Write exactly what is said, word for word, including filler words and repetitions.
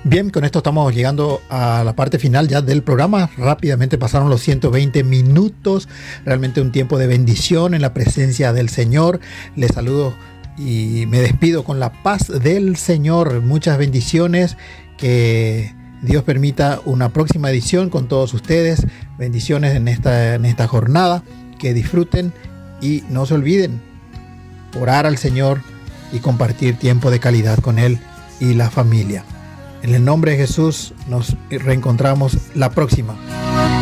Bien, con esto estamos llegando a la parte final ya del programa. Rápidamente pasaron los ciento veinte minutos. Realmente un tiempo de bendición en la presencia del Señor. Les saludo y me despido con la paz del Señor. Muchas bendiciones. Que Dios permita una próxima edición con todos ustedes. Bendiciones en esta, en esta jornada. Que disfruten y no se olviden orar al Señor y compartir tiempo de calidad con Él y la familia. En el nombre de Jesús nos reencontramos la próxima.